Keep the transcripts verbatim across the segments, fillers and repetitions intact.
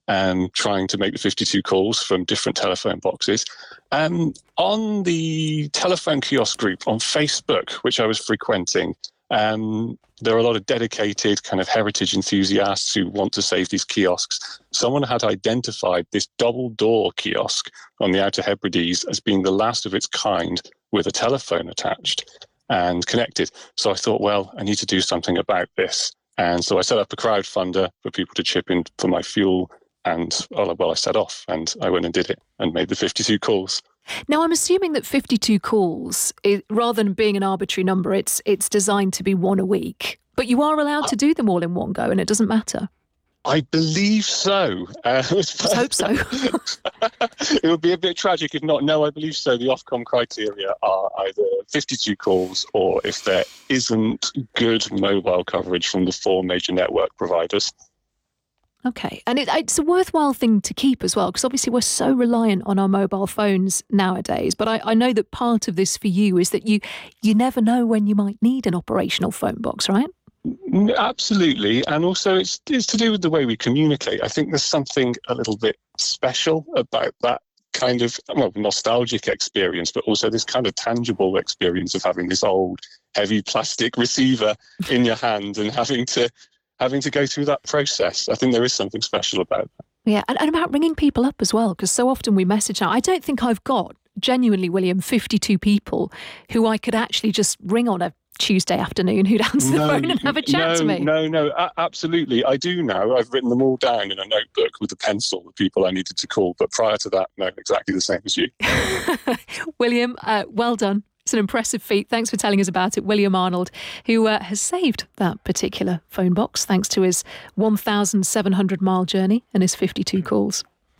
um, trying to make the fifty-two calls from different telephone boxes. Um, on the telephone kiosk group on Facebook, which I was frequenting, um, there are a lot of dedicated kind of heritage enthusiasts who want to save these kiosks. Someone had identified this double door kiosk on the Outer Hebrides as being the last of its kind with a telephone attached and connected. So I thought, well, I need to do something about this. And so I set up a crowdfunder for people to chip in for my fuel. And well, I set off and I went and did it and made the fifty-two calls. Now, I'm assuming that fifty-two calls, is, rather than being an arbitrary number, it's it's designed to be one a week. But you are allowed to do them all in one go, and it doesn't matter. I believe so. Uh, Let's hope so. It would be a bit tragic if not. No, I believe so. The Ofcom criteria are either fifty-two calls or if there isn't good mobile coverage from the four major network providers. Okay. And it, it's a worthwhile thing to keep as well, because obviously we're so reliant on our mobile phones nowadays. But I, I know that part of this for you is that you you never know when you might need an operational phone box, right? Absolutely. And also it's, it's to do with the way we communicate. I think there's something a little bit special about that kind of, well, nostalgic experience, but also this kind of tangible experience of having this old, heavy plastic receiver in your hand and having to having to go through that process. I think there is something special about that. Yeah, and, and about ringing people up as well, because so often we message now. I don't think I've got, genuinely, William, fifty-two people who I could actually just ring on a Tuesday afternoon who'd answer no, the phone and have a chat no, to me. No, no, a- absolutely. I do now. I've written them all down in a notebook with a pencil, the people I needed to call. But prior to that, no, exactly the same as you. William, uh, well done. It's an impressive feat. Thanks for telling us about it. William Arnold, who uh, has saved that particular phone box thanks to his one thousand seven hundred mile journey and his fifty-two calls.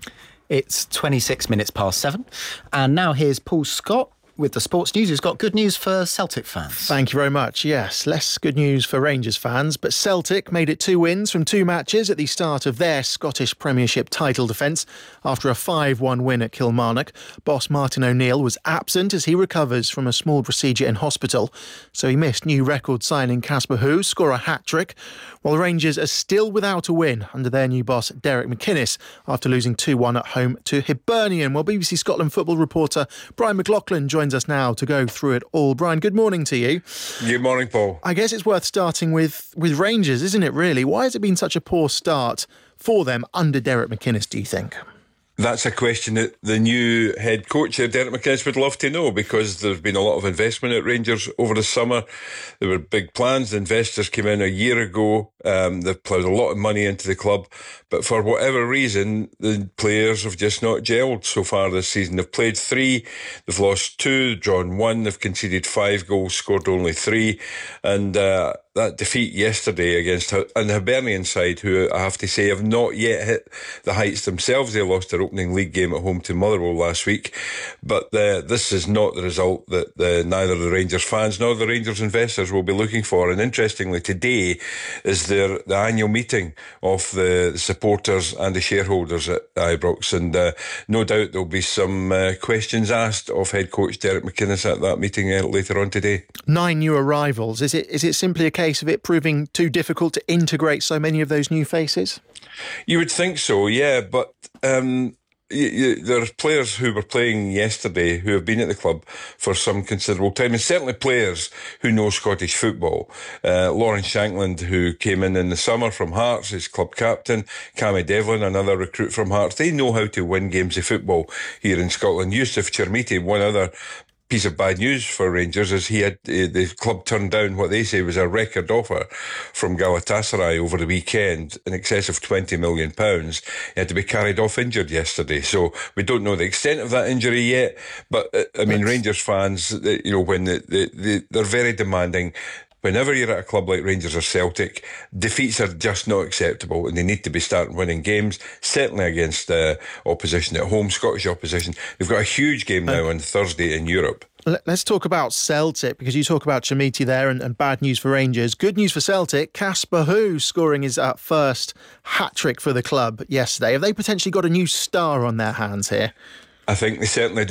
It's twenty-six minutes past seven. And now here's Paul Scott with the sports news. He's got good news for Celtic fans. Thank you very much. Yes, less good news for Rangers fans, but Celtic made it two wins from two matches at the start of their Scottish Premiership title defence after a five one win at Kilmarnock. Boss Martin O'Neill was absent as he recovers from a small procedure in hospital, so he missed new record signing Casper Hu score a hat-trick, while Rangers are still without a win under their new boss Derek McInnes after losing two one at home to Hibernian. Well, B B C Scotland football reporter Brian McLaughlin joins us now to go through it all. Brian, good morning to you. Good morning, Paul. I guess it's worth starting with, with Rangers, isn't it, really? Why has it been such a poor start for them under Derek McInnes, do you think? That's a question that the new head coach, Derek McInnes, would love to know, because there's been a lot of investment at Rangers over the summer. There were big plans. The investors came in a year ago. Um, they've ploughed a lot of money into the club. But for whatever reason, the players have just not gelled so far this season. They've played three, they've lost two, drawn one, they've conceded five goals, scored only three. And uh, that defeat yesterday against an Hibernian side, who I have to say have not yet hit the heights themselves. They lost their opening league game at home to Motherwell last week. But uh, this is not the result that the, neither the Rangers fans nor the Rangers investors will be looking for. And interestingly, today is their the annual meeting of the, the supporters and the shareholders at Ibrox. And uh, no doubt there'll be some uh, questions asked of head coach Derek McInnes at that meeting uh, later on today. Nine new arrivals. Is it is it simply a case of it proving too difficult to integrate so many of those new faces? You would think so, yeah, but um, you, you, there are players who were playing yesterday who have been at the club for some considerable time, and certainly players who know Scottish football. Uh, Lawrence Shankland, who came in in the summer from Hearts, is club captain. Cammy Devlin, another recruit from Hearts. They know how to win games of football here in Scotland. Yusuf Chermiti, one other piece of bad news for Rangers is he had uh, the club turned down what they say was a record offer from Galatasaray over the weekend in excess of twenty million pounds. He had to be carried off injured yesterday, so we don't know the extent of that injury yet. But uh, I mean, Rangers fans, uh, you know, when the, the, the, they're very demanding. Whenever you're at a club like Rangers or Celtic, defeats are just not acceptable, and they need to be starting winning games, certainly against uh, opposition at home, Scottish opposition. They've got a huge game now on Thursday in Europe. Let's talk about Celtic, because you talk about Chermiti there and, and bad news for Rangers. Good news for Celtic, Casper Hu scoring his uh, first hat-trick for the club yesterday. Have they potentially got a new star on their hands here? I think they certainly do.